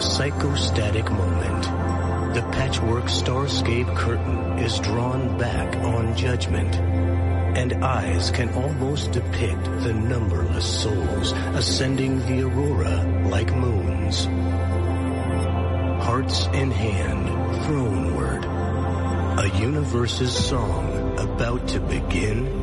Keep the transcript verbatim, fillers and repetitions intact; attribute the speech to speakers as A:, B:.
A: psychostatic moment. The patchwork starscape curtain is drawn back on judgment, and eyes can almost depict the numberless souls ascending the aurora like moons. Hearts in hand, throneward, a universe's song about to begin